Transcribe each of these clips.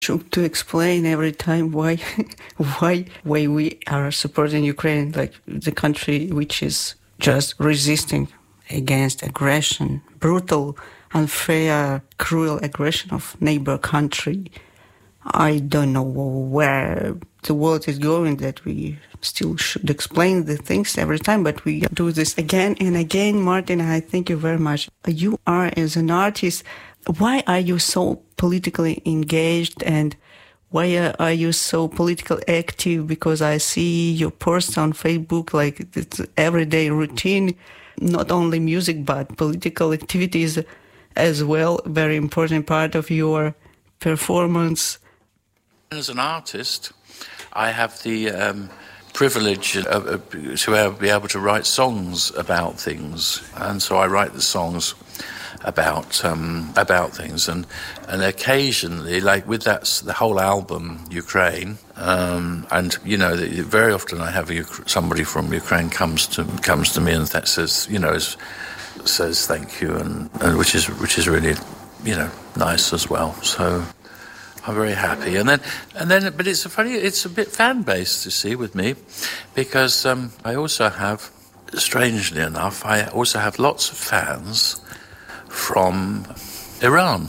to explain every time why why we are supporting Ukraine, like the country which is just resisting against aggression, brutal, unfair, cruel aggression of neighbor country. I don't know where the world is going that we still should explain the things every time, but we do this again and again. Martin, I thank you very much. You are, as an artist, why are you so politically engaged, and why are you so politically active? Because I see your posts on Facebook, like it's everyday routine, not only music, but political activities as well. Very important part of your performance. As an artist, I have the privilege to be able to write songs about things, and so I write the songs about things, and occasionally, like with the whole album Ukraine, and you know, very often I have somebody from Ukraine comes to me and that says, you know, says thank you, and which is really, you know, nice as well. So I'm very happy, and then, but it's a bit fan based, you see, with me, because I also have, strangely enough, I also have lots of fans from Iran.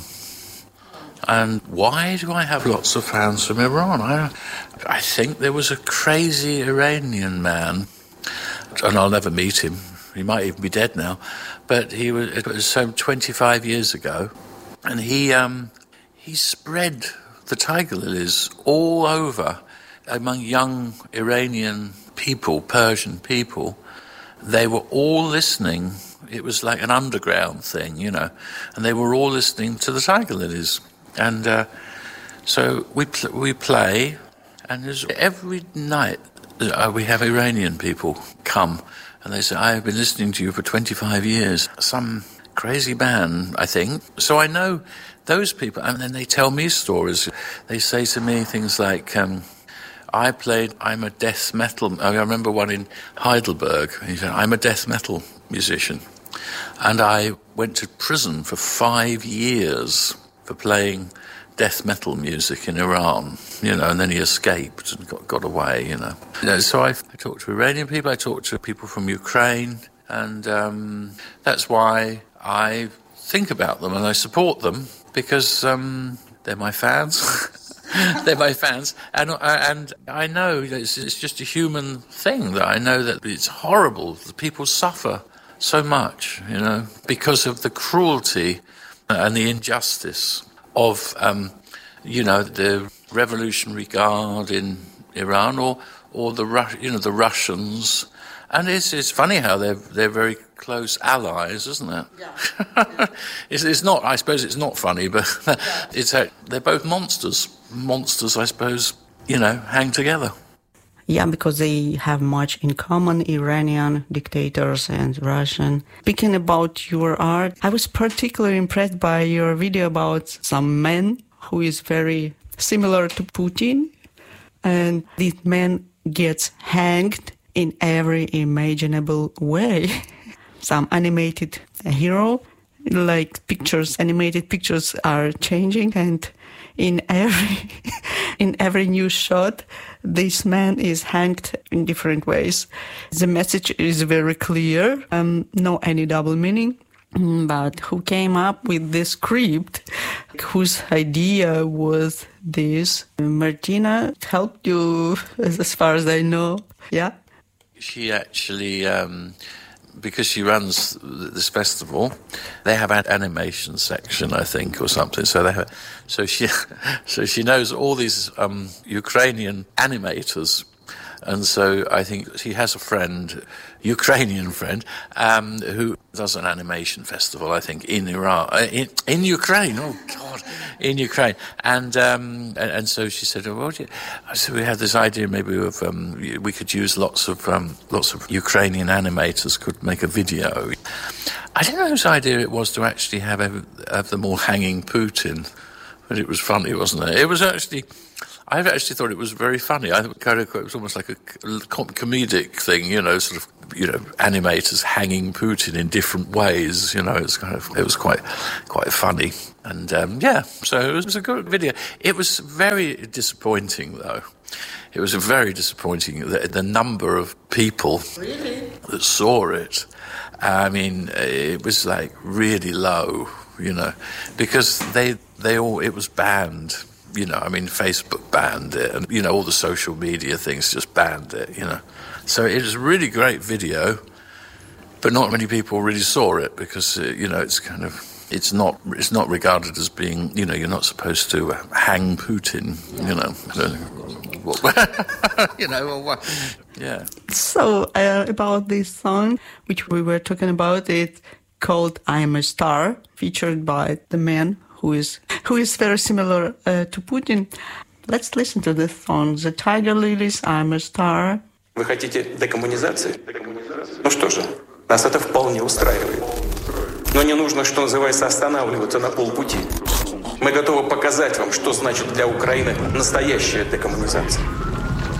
And why do I have lots of fans from Iran? I think there was a crazy Iranian man, and I'll never meet him. He might even be dead now, but it was some 25 years ago, and he spread the tiger lilies all over among young Iranian people, Persian people. They were all listening. It was like an underground thing, you know, and they were all listening to the tiger lilies. And so we play, and every night we have Iranian people come, and they say, I've been listening to you for 25 years. Some crazy band, I think. So I know those people, and then they tell me stories. They say to me things like, I'm a death metal, I remember one in Heidelberg. He said, I'm a death metal musician. And I went to prison for 5 years for playing death metal music in Iran, you know, and then he escaped and got away, you know. So I talk to Iranian people, I talk to people from Ukraine, and that's why I think about them and I support them, because they're my fans. They're my fans, and I know it's just a human thing, that I know that it's horrible that people suffer so much, you know, because of the cruelty and the injustice of, you know, the Revolutionary Guard in Iran, or the Russians. And it's funny how they're very close allies, isn't it? Yeah. It's not. I suppose it's not funny, but they're both monsters. Monsters, I suppose, you know, hang together. Yeah, because they have much in common, Iranian dictators and Russian. Speaking about your art, I was particularly impressed by your video about some man who is very similar to Putin, and this man gets hanged in every imaginable way. Some animated hero, like animated pictures are changing, and in every new shot, this man is hanged in different ways. The message is very clear, no any double meaning. But who came up with this script? Whose idea was this? Martina helped you, as far as I know. Yeah. She actually, because she runs this festival, they have an animation section, I think, or something. So she knows all these Ukrainian animators, and so I think she has a friend, Ukrainian friend, who does an animation festival, I think, in Iran, in Ukraine. Oh God, in Ukraine, and so she said, "Oh, well, so we had this idea maybe of we could use lots of Ukrainian animators could make a video." I don't know whose idea it was to actually have them all hanging Putin. But it was funny, wasn't it? It was actually... I actually thought it was very funny. I thought it was almost like a comedic thing, sort of, animators hanging Putin in different ways. It was quite funny. And, so it was a good video. It was very disappointing, though. It was very disappointing, the number of people that saw it. I mean, it was like really low, because it was banned. Facebook banned it, and, all the social media things just banned it, So it was a really great video, but not many people really saw it because, it's not regarded as being, you're not supposed to hang Putin, Yeah. So, about this song, which we were talking about, it's called I'm a Star, featured by the man who is very similar to Putin. Let's listen to this song. The Tiger Lilies, I'm a Star. Вы хотите декоммунизации? Ну что же, нас это вполне устраивает. Но не нужно, что называется, останавливаться на полпути. Мы готовы показать вам, что значит для Украины настоящая декоммунизация.